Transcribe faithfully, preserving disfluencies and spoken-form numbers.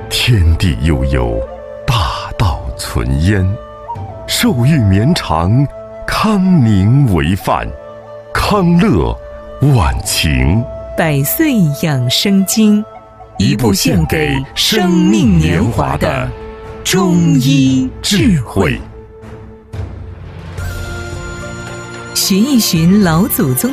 天地悠悠，大道存焉。寿欲绵长，康宁为范，康乐万情。 百岁养生经，一部献给生命年华的中医智慧。寻一寻老祖宗